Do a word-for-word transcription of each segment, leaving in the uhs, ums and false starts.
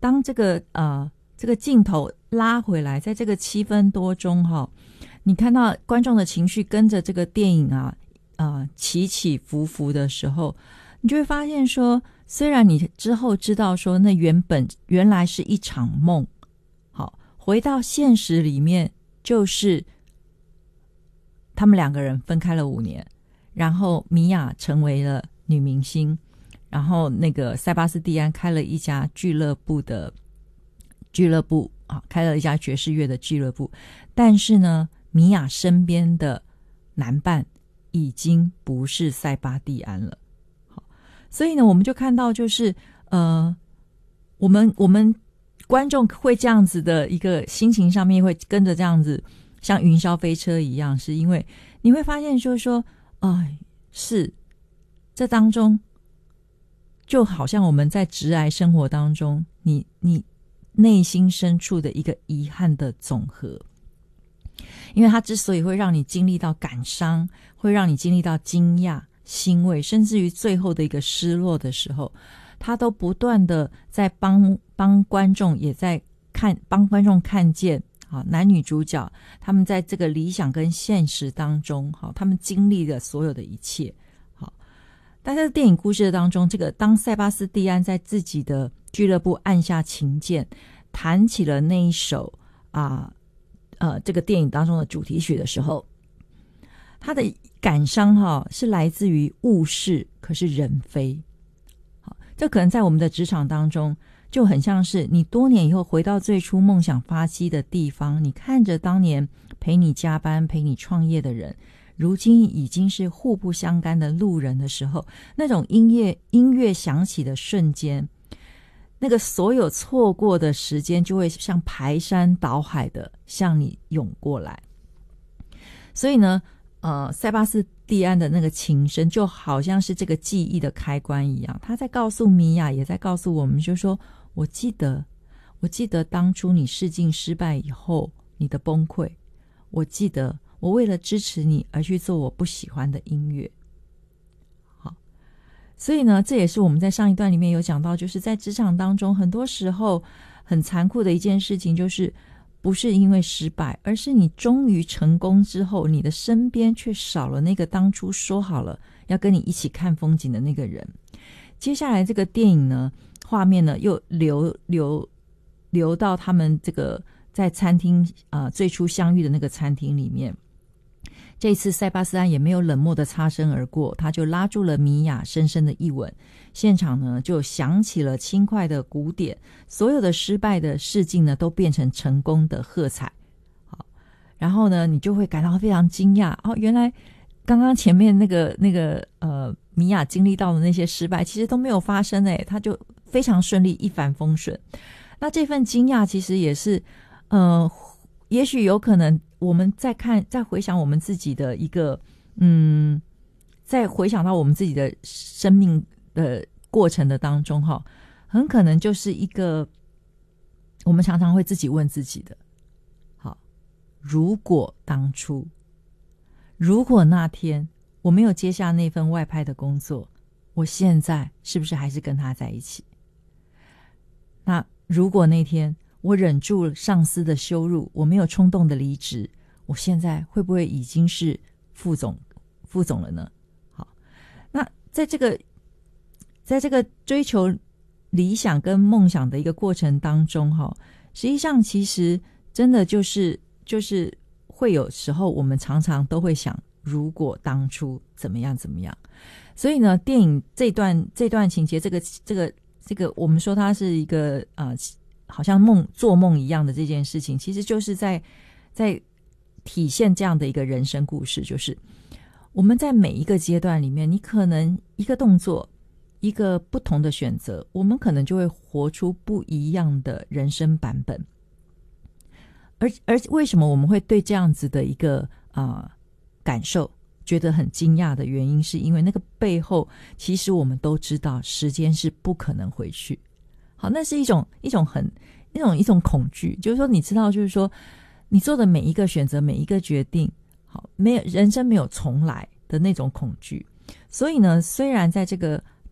当这个呃这个镜头拉回来，在这个七分多钟哈，你看到观众的情绪跟着这个电影啊呃起起伏伏的时候，你就会发现说，虽然你之后知道说那原本原来是一场梦，好，回到现实里面就是他们两个人分开了五年，然后米娅成为了女明星，然后那个塞巴斯蒂安开了一家俱乐部的俱乐部啊，开了一家爵士乐的俱乐部，但是呢，米娅身边的男伴已经不是塞巴蒂安了。好，所以呢，我们就看到就是呃，我们我们观众会这样子的一个心情上面会跟着这样子像云霄飞车一样，是因为你会发现就是说，哎，是这当中就好像我们在职涯生活当中，你你内心深处的一个遗憾的总和。因为它之所以会让你经历到感伤，会让你经历到惊讶、欣慰，甚至于最后的一个失落的时候，它都不断的在帮帮观众，也在看帮观众看见好男女主角他们在这个理想跟现实当中，好他们经历的所有的一切。好，但是电影故事当中，这个当塞巴斯蒂安在自己的俱乐部按下琴键，弹起了那一首啊呃这个电影当中的主题曲的时候，他的感伤哈是来自于物是，可是人非。好，这可能在我们的职场当中，就很像是你多年以后回到最初梦想发迹的地方，你看着当年陪你加班、陪你创业的人，如今已经是互不相干的路人的时候，那种音乐音乐响起的瞬间，那个所有错过的时间就会像排山倒海的向你涌过来。所以呢呃，塞巴斯蒂安的那个琴声就好像是这个记忆的开关一样，他在告诉米娅，也在告诉我们，就是说我记得我记得当初你试镜失败以后你的崩溃，我记得我为了支持你而去做我不喜欢的音乐。好，所以呢这也是我们在上一段里面有讲到，就是在职场当中很多时候很残酷的一件事情，就是不是因为失败，而是你终于成功之后，你的身边却少了那个当初说好了要跟你一起看风景的那个人。接下来这个电影呢，画面呢又流流流到他们这个在餐厅呃最初相遇的那个餐厅里面。这一次塞巴斯蒂安也没有冷漠的擦身而过，他就拉住了米娅，深深的一吻。现场呢就响起了轻快的鼓点，所有的失败的试镜呢都变成成功的喝彩。好，然后呢你就会感到非常惊讶，哦，原来刚刚前面那个那个呃米娅经历到的那些失败其实都没有发生诶，他就非常顺利，一帆风顺。那这份惊讶其实也是呃也许有可能我们再看再回想我们自己的一个嗯再回想到我们自己的生命的过程的当中哈，很可能就是一个我们常常会自己问自己的，好，如果当初如果那天我没有接下那份外派的工作，我现在是不是还是跟他在一起？那如果那天我忍住上司的羞辱，我没有冲动的离职，我现在会不会已经是副总副总了呢？好，那在这个在这个追求理想跟梦想的一个过程当中哈，实际上其实真的就是就是会有时候我们常常都会想，如果当初怎么样怎么样。所以呢，电影这段这段情节，这个这个这个我们说它是一个呃好像梦做梦一样的这件事情，其实就是在在体现这样的一个人生故事，就是我们在每一个阶段里面，你可能一个动作一个不同的选择，我们可能就会活出不一样的人生版本。而而为什么我们会对这样子的一个啊、呃、感受觉得很惊讶的原因，是因为那个背后其实我们都知道时间是不可能回去。好，那是一种一种很一种一种恐惧，就是说你知道，就是说你做的每一个选择每一个决定，好，没有人生没有重来的那种恐惧。所以呢，虽然在这个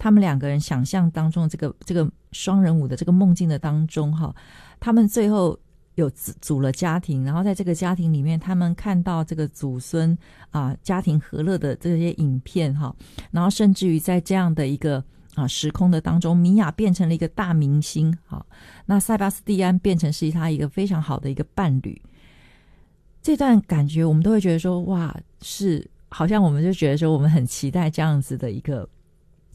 他们两个人想象当中这个这个双人舞的这个梦境的当中哈，他们最后有组了家庭，然后在这个家庭里面，他们看到这个祖孙啊家庭和乐的这些影片哈，然后甚至于在这样的一个啊时空的当中，米娅变成了一个大明星，好，那塞巴斯蒂安变成是他一个非常好的一个伴侣。这段感觉我们都会觉得说，哇，是好像我们就觉得说我们很期待这样子的一个